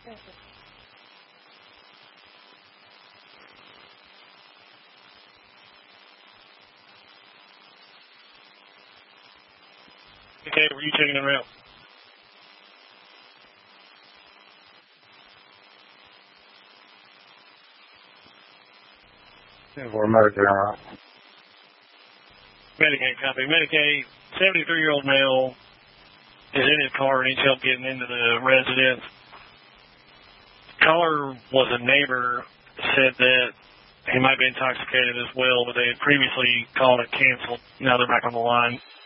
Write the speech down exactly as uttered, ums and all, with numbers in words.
Okay, were you checking them out? We're Medicaid. Medicaid copy. Medicaid, seventy-three-year-old male is in his car and needs help getting into the residence. Caller was a neighbor, said that he might be intoxicated as well, but they had previously called it canceled. Now they're back on the line.